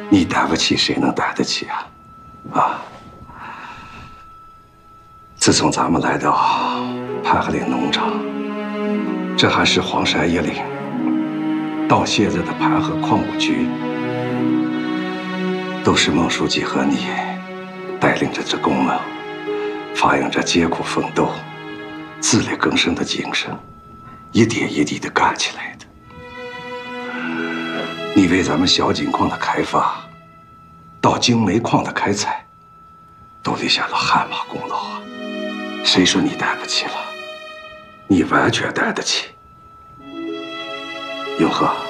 你担不起，谁能担得起啊？啊！自从咱们来到盘河岭农场，这还是荒山野岭，到现在的盘河矿务局，都是孟书记和你带领着职工们，发扬着艰苦奋斗、自力更生的精神，一点一滴地干起来的。你为咱们小井矿的开发，到京煤矿的开采，都立下了汗马功劳啊！谁说你担不起了？你完全担得起。永和。